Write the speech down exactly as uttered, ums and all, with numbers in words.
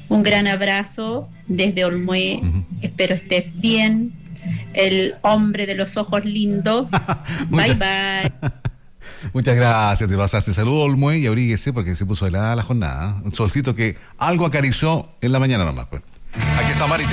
Un gran abrazo desde Olmué, uh-huh. Espero estés bien, el hombre de los ojos lindos. Bye, bye. Muchas gracias, te pasaste. Saludos Olmué y abríguese porque se puso helada la jornada. Un solcito que algo acarició en la mañana nomás, pues. Aquí está Mari.